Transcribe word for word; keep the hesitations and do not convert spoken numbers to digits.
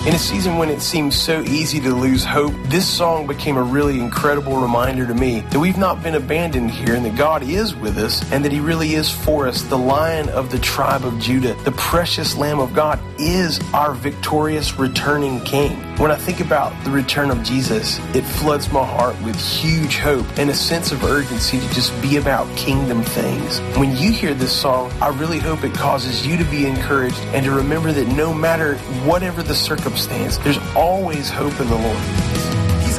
In a season when it seems so easy to lose hope, this song became a really incredible reminder to me that we've not been abandoned here and that God is with us and that He really is for us. The Lion of the tribe of Judah, the precious Lamb of God, is our victorious returning King. When I think about the return of Jesus, it floods my heart with huge hope and a sense of urgency to just be about kingdom things. When you hear this song, I really hope it causes you to be encouraged and to remember that no matter whatever the circumstance, there's always hope in the Lord.